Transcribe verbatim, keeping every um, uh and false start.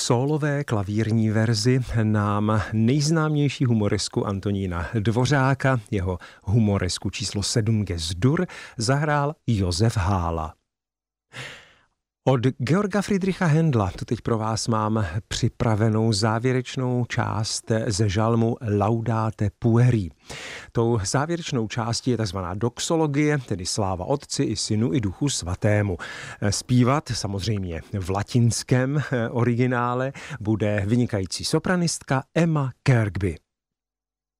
sólové klavírní verzi nám nejznámější humoresku Antonína Dvořáka, jeho humoresku číslo sedm Ges-dur, zahrál Josef Hála. Od Georga Friedricha Händla tu teď pro vás mám připravenou závěrečnou část ze žalmu Laudate pueri. Tou závěrečnou částí je tzv. Doxologie, tedy sláva Otci i Synu i Duchu Svatému. Zpívat samozřejmě v latinském originále bude vynikající sopranistka Emma Kirkby.